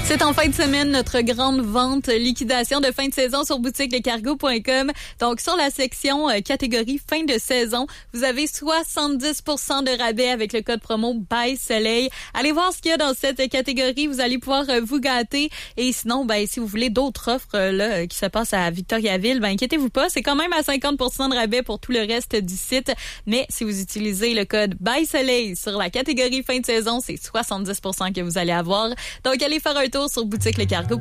C'est en fin de semaine notre grande vente liquidation de fin de saison sur boutiquelecargo.com. Donc, sur la section catégorie fin de saison, vous avez 70% de rabais avec le code promo BY Soleil. Allez voir ce qu'il y a dans cette catégorie. Vous allez pouvoir vous gâter. Et sinon, si vous voulez d'autres offres qui se passent à Victoriaville, inquiétez-vous pas. C'est quand même à 50% de rabais pour tout le reste du site. Mais si vous utilisez le code BY Soleil sur la catégorie fin de saison, c'est 70% que vous allez avoir. Donc, allez faire un tour sur boutiquelecargo.com.